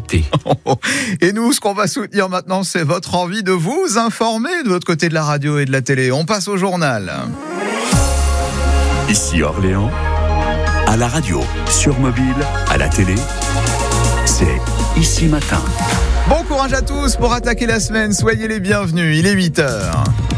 l'actualité. Et nous, ce qu'on va soutenir maintenant, c'est votre envie de vous informer de votre côté de la radio et de la télé. On passe au journal. Ici Orléans, à la radio, sur mobile, à la télé, c'est Ici Matin. Bon courage à tous pour attaquer la semaine. Soyez les bienvenus. Il est 8h.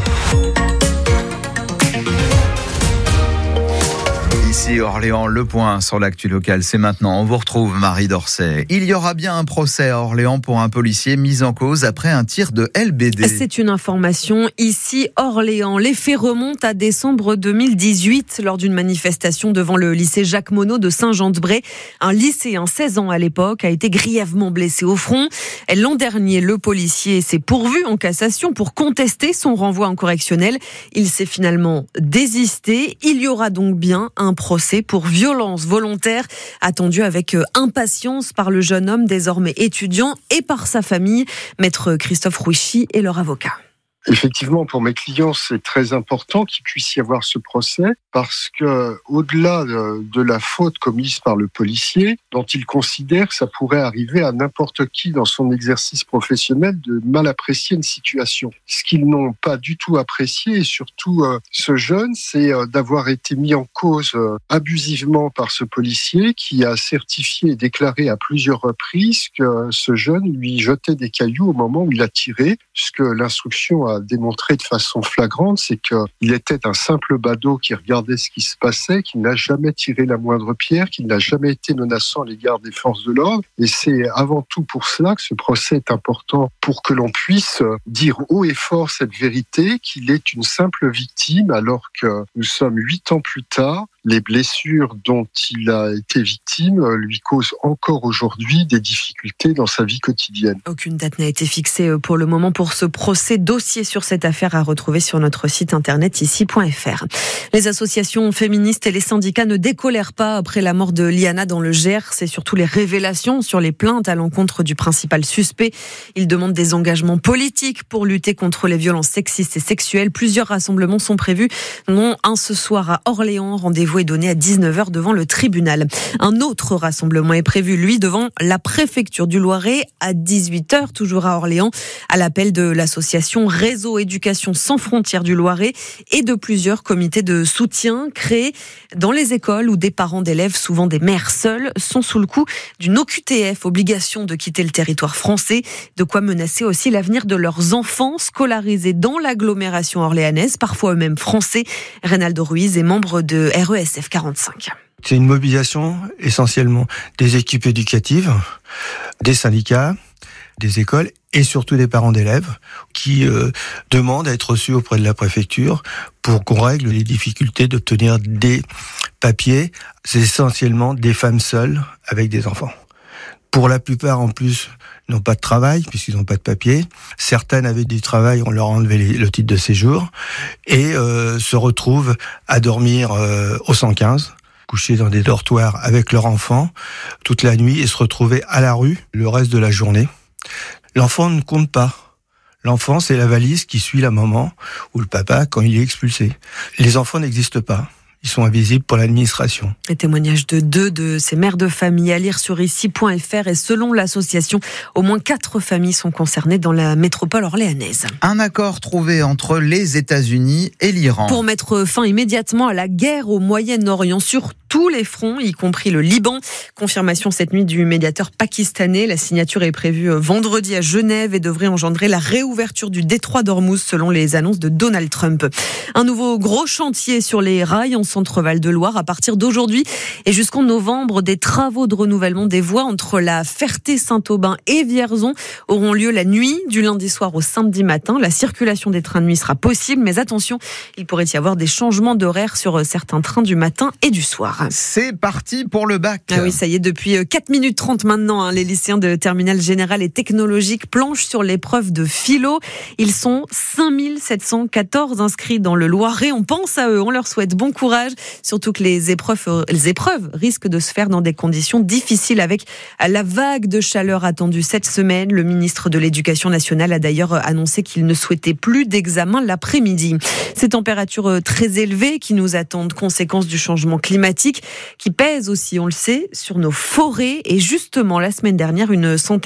Ici Orléans, le point sur l'actu locale, c'est maintenant. On vous retrouve Marie Dorset. Il y aura bien un procès à Orléans pour un policier mis en cause après un tir de LBD. C'est une information ici Orléans. Les faits remontent à décembre 2018 lors d'une manifestation devant le lycée Jacques Monod de Saint-Jean-de-Bray. Un lycéen, 16 ans à l'époque, a été grièvement blessé au front. L'an dernier, le policier s'est pourvu en cassation pour contester son renvoi en correctionnel. Il s'est finalement désisté. Il y aura donc bien un procès pour violence volontaire attendu avec impatience par le jeune homme désormais étudiant et par sa famille. Maître Christophe Rouichy est leur avocat. Effectivement, pour mes clients, c'est très important qu'il puisse y avoir ce procès parce que, au-delà de la faute commise par le policier, dont il considère que ça pourrait arriver à n'importe qui dans son exercice professionnel de mal apprécier une situation. Ce qu'ils n'ont pas du tout apprécié, et surtout ce jeune, c'est d'avoir été mis en cause abusivement par ce policier qui a certifié et déclaré à plusieurs reprises que ce jeune lui jetait des cailloux au moment où il a tiré, ce que l'instruction a démontré de façon flagrante, c'est qu'il était un simple badaud qui regardait ce qui se passait, qui n'a jamais tiré la moindre pierre, qui n'a jamais été menaçant à l'égard des forces de l'ordre. Et c'est avant tout pour cela que ce procès est important, pour que l'on puisse dire haut et fort cette vérité, qu'il est une simple victime, alors que nous sommes 8 ans plus tard. Les blessures dont il a été victime lui causent encore aujourd'hui des difficultés dans sa vie quotidienne. Aucune date n'a été fixée pour le moment pour ce procès. Dossier sur cette affaire à retrouver sur notre site internet ici.fr. Les associations féministes et les syndicats ne décolèrent pas après la mort de Liana dans le Gers. C'est surtout les révélations sur les plaintes à l'encontre du principal suspect. Ils demandent des engagements politiques pour lutter contre les violences sexistes et sexuelles. Plusieurs rassemblements sont prévus, dont un ce soir à Orléans. Rendez-vous est donné à 19h devant le tribunal. Un autre rassemblement est prévu, lui, devant la préfecture du Loiret à 18h, toujours à Orléans, à l'appel de l'association Réseau Éducation Sans Frontières du Loiret et de plusieurs comités de soutien créés dans les écoles où des parents d'élèves, souvent des mères seules, sont sous le coup d'une OQTF, obligation de quitter le territoire français, de quoi menacer aussi l'avenir de leurs enfants scolarisés dans l'agglomération orléanaise, parfois eux-mêmes français. Reynaldo Ruiz est membre de RESF 45. C'est une mobilisation essentiellement des équipes éducatives, des syndicats, des écoles et surtout des parents d'élèves qui demandent à être reçus auprès de la préfecture pour qu'on règle les difficultés d'obtenir des papiers. C'est essentiellement des femmes seules avec des enfants. Pour la plupart, en plus, n'ont pas de travail, puisqu'ils n'ont pas de papier. Certaines avaient du travail, on leur a enlevé le titre de séjour, et se retrouvent à dormir au 115, couchés dans des dortoirs avec leur enfant, toute la nuit, et se retrouver à la rue le reste de la journée. L'enfant ne compte pas. L'enfant, c'est la valise qui suit la maman ou le papa quand il est expulsé. Les enfants n'existent pas. Ils sont invisibles pour l'administration. Les témoignages de 2 de ces mères de famille à lire sur ici.fr, et selon l'association, au moins 4 familles sont concernées dans la métropole orléanaise. Un accord trouvé entre les États-Unis et l'Iran. Pour mettre fin immédiatement à la guerre au Moyen-Orient sur tous les fronts, y compris le Liban. Confirmation cette nuit du médiateur pakistanais. La signature est prévue vendredi à Genève et devrait engendrer la réouverture du détroit d'Ormuz selon les annonces de Donald Trump. Un nouveau gros chantier sur les rails en Centre-Val de Loire à partir d'aujourd'hui et jusqu'en novembre. Des travaux de renouvellement des voies entre la Ferté-Saint-Aubin et Vierzon auront lieu la nuit du lundi soir au samedi matin. La circulation des trains de nuit sera possible, mais attention, il pourrait y avoir des changements d'horaire sur certains trains du matin et du soir. C'est parti pour le bac. Ah oui, ça y est, depuis 4 minutes 30 maintenant, les lycéens de terminale générale et technologique planchent sur l'épreuve de philo. Ils sont 5714 inscrits dans le Loiret. On pense à eux, on leur souhaite bon courage, surtout que les épreuves risquent de se faire dans des conditions difficiles avec la vague de chaleur attendue cette semaine. Le ministre de l'Éducation nationale a d'ailleurs annoncé qu'il ne souhaitait plus d'examen l'après-midi. Ces températures très élevées qui nous attendent, conséquence du changement climatique, qui pèse aussi, on le sait, sur nos forêts. Et justement, la semaine dernière, une centaine